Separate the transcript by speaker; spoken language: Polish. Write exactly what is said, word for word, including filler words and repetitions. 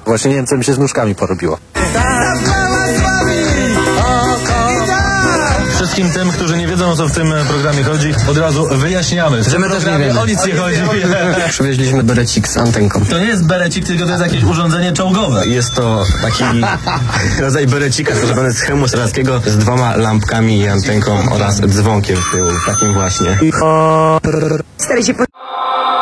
Speaker 1: Właśnie nie wiem, co mi się z nóżkami porobiło.
Speaker 2: Wszystkim tym, którzy nie wiedzą, o co w tym programie chodzi, od razu wyjaśniamy.
Speaker 3: Że my też nie wiemy.
Speaker 2: O nic nie chodzi.
Speaker 3: Przywieźliśmy berecik z antenką.
Speaker 2: To nie jest berecik, tylko to jest jakieś urządzenie czołgowe.
Speaker 3: Jest to taki rodzaj berecika zrobiony z hełmu strzeleckiego z dwoma lampkami i antenką oraz dzwonkiem w tyłu. Takim właśnie.
Speaker 4: Stary się